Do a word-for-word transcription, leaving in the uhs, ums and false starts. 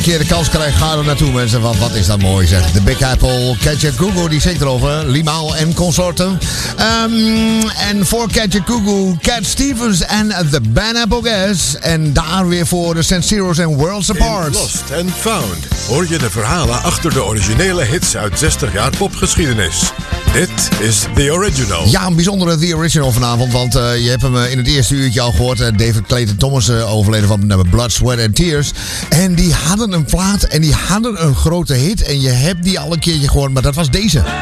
keer de kans krijgt, ga er naartoe, mensen. Want wat is dat mooi, zeg. De Big Apple, Katja Kugu, die zingt erover. Limaal en consorten. Um, en voor Katja Kugu, Cat Stevens en The Pineapple Gas. En daar weer voor de Saint Zero's en Worlds Apart. In Lost and Found hoor je de verhalen achter de originele hits uit zestig jaar popgeschiedenis. Dit is The Original. Ja, een bijzondere The Original vanavond. Want uh, je hebt hem uh, in het eerste uurtje al gehoord. Uh, David Clayton Thomas uh, overleden van uh, Blood, Sweat and Tears. En die hadden een plaat en die hadden een grote hit. En je hebt die al een keertje gehoord, maar dat was deze.